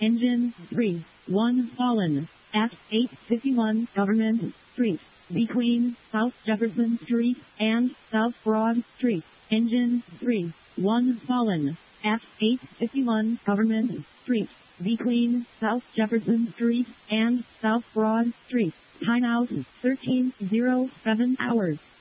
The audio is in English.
Engine 3, 1 fallen. At 851 Government Street, between South Jefferson Street and South Broad Street. Engine 3, 1 fallen. At 851 Government Street, between South Jefferson Street and South Broad Street. Time out 13:07 hours.